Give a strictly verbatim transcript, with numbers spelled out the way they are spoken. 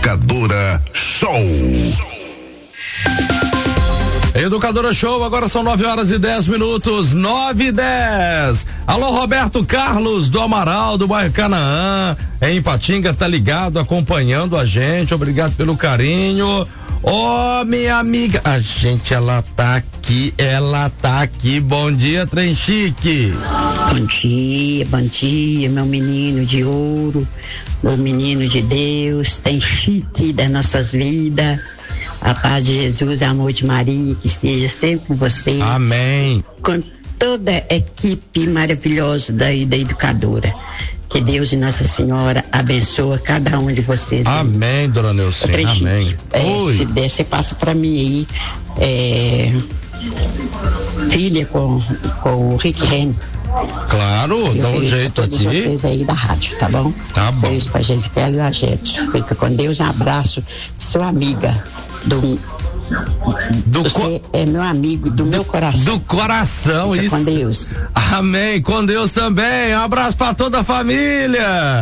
Educadora Show. Educadora Show, agora são nove horas e dez minutos, nove e dez. Alô, Roberto Carlos do Amaral, do bairro Canaã, em Ipatinga, tá ligado, acompanhando a gente, obrigado pelo carinho. Ô, oh, minha amiga, a gente, ela tá aqui, ela tá aqui, bom dia, Trem Chique. Bom dia, bom dia, meu menino de ouro, meu menino de Deus, Trem Chique das nossas vidas. A paz de Jesus, a amor de Maria, que esteja sempre com você. Amém. Com toda a equipe maravilhosa daí da educadora. Que Deus e Nossa Senhora abençoe cada um de vocês. Amém, aí. Dona Neucine, amém. É, se der, você passa pra mim aí, é, filha com, com o Rick Henry. Claro, dá um jeito aqui. Todos vocês aí da rádio, tá bom? Tá bom. Beijo pra Gisele e a gente. Fica com Deus, um abraço. Sua amiga do... Do Você co... é meu amigo do, do meu coração. Do coração, Fica isso. Com Deus. Amém, com Deus também. Um abraço pra toda a família.